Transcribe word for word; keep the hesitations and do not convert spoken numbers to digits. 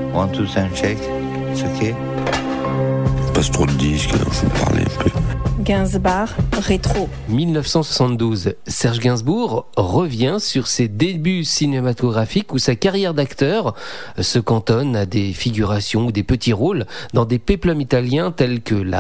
One, two, sound check. It's okay. Passe trop de disques, alors je vais parler un peu. Gainsbourg, rétro. dix-neuf cent soixante-douze, Serge Gainsbourg revient sur ses débuts cinématographiques où sa carrière d'acteur se cantonne à des figurations ou des petits rôles dans des péplums italiens tels que La